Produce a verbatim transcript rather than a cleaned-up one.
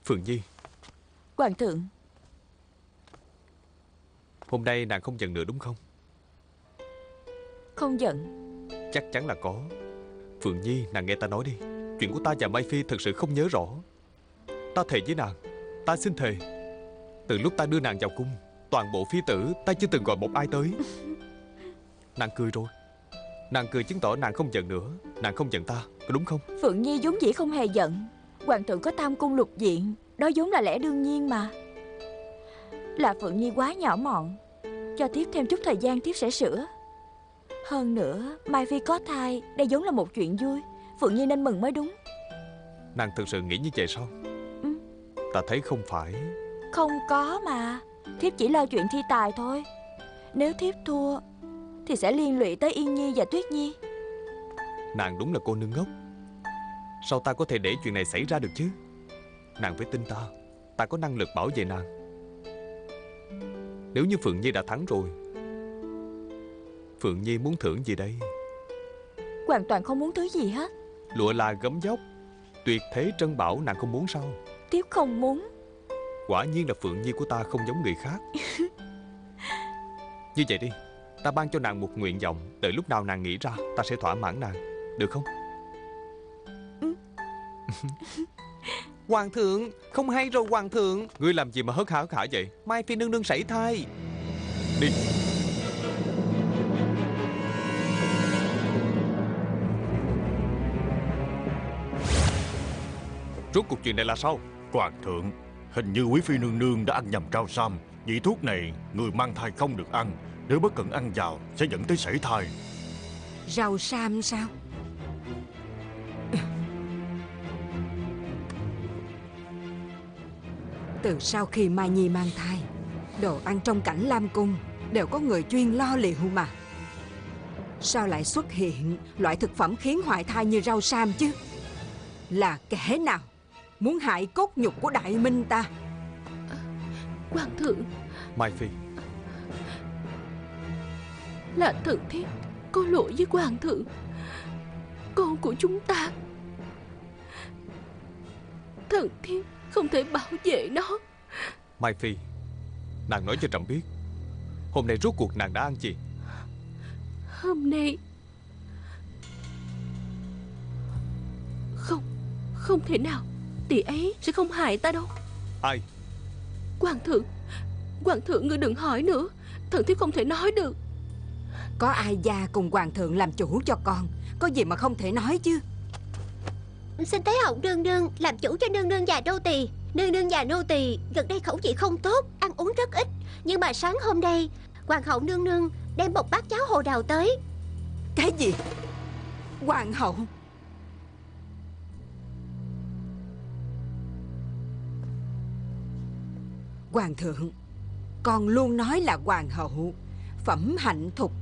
Phượng Nhi, Hoàng thượng. hôm nay nàng không giận nữa đúng không? Không giận. Chắc chắn là có. Phượng Nhi, nàng nghe ta nói đi. Chuyện của ta và Mai Phi thật sự không nhớ rõ. Ta thề với nàng, ta xin thề, từ lúc ta đưa nàng vào cung, toàn bộ phi tử ta chưa từng gọi một ai tới. Nàng cười rồi. Nàng cười chứng tỏ nàng không giận nữa. Nàng không giận ta, có đúng không? Phượng Nhi vốn dĩ không hề giận. Hoàng thượng có tam cung lục diện, đó vốn là lẽ đương nhiên mà. Là Phượng Nhi quá nhỏ mọn, cho thiếp thêm chút thời gian thiếp sẽ sửa. Hơn nữa Mai Phi có thai, đây vốn là một chuyện vui, Phượng Nhi nên mừng mới đúng. Nàng thực sự nghĩ như vậy sao? Ừ. Ta thấy không phải. Không có mà. Thiếp chỉ lo chuyện thi tài thôi. Nếu thiếp thua thì sẽ liên lụy tới Yên Nhi và Tuyết Nhi. Nàng đúng là cô nương ngốc. Sao ta có thể để chuyện này xảy ra được chứ? Nàng phải tin ta, ta có năng lực bảo vệ nàng. Nếu như Phượng Nhi đã thắng rồi, Phượng Nhi muốn thưởng gì đây? Hoàn toàn không muốn thứ gì hết. Lụa là gấm vóc, tuyệt thế trân bảo nàng không muốn sao? Thiếp không muốn. Quả nhiên là Phượng Nhi của ta không giống người khác. Như vậy đi, ta ban cho nàng một nguyện vọng, đợi lúc nào nàng nghĩ ra ta sẽ thỏa mãn nàng, được không? Ừ. Hoàng thượng, không hay rồi hoàng thượng. Ngươi làm gì mà hớt hả hớt hả vậy? Mai Phi nương nương sảy thai. Đi. Rốt cuộc chuyện này là sao? Hoàng thượng, hình như quý phi nương nương đã ăn nhầm rau sam. Vị thuốc này người mang thai không được ăn, nếu bất cẩn ăn vào sẽ dẫn tới sảy thai. Rau sam sao? Từ sau khi Mai Nhi mang thai, đồ ăn trong Cảnh Lam Cung đều có người chuyên lo liệu mà. Sao lại xuất hiện loại thực phẩm khiến hoại thai như rau sam chứ? Là kẻ nào muốn hại cốt nhục của Đại Minh ta? Hoàng thượng, Mai Phi, là thần thiếp có lỗi với hoàng thượng. Con của chúng ta, thần thiếp không thể bảo vệ nó. Mai Phi, nàng nói cho trẫm biết, hôm nay rốt cuộc nàng đã ăn gì? Hôm nay Không, không thể nào. Tỷ ấy sẽ không hại ta đâu. Ai? Hoàng thượng, hoàng thượng ngươi đừng hỏi nữa, thần thiếp không thể nói được. Có ai gia cùng hoàng thượng làm chủ cho con, có gì mà không thể nói chứ. Xin Thái hậu nương nương làm chủ cho nương nương và nô tỳ. Nương nương và nô tỳ gần đây khẩu vị không tốt, ăn uống rất ít. Nhưng mà sáng hôm nay hoàng hậu nương nương đem một bát cháo hồ đào tới. Cái gì? Hoàng hậu? Hoàng thượng, con luôn nói là hoàng hậu, phẩm hạnh thục